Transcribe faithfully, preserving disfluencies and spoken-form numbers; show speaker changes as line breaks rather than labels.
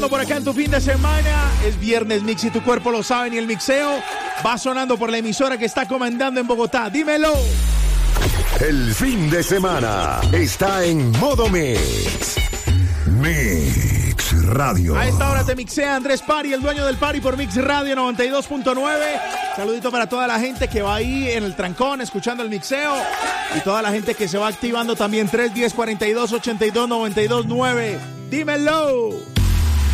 sonando por acá en tu fin de semana. Es viernes mix y tu cuerpo lo sabe, y el mixeo va sonando por la emisora que está comandando en Bogotá. Dímelo.
El fin de semana está en modo mix. Mix Radio.
A esta hora te mixea Andrés Pari, el dueño del party por Mix Radio noventa y dos punto nueve. Saludito para toda la gente que va ahí en el trancón escuchando el mixeo y toda la gente que se va activando también. Tres uno cero, cuarenta y dos, ochenta y dos, noventa y dos, nueve. Dímelo.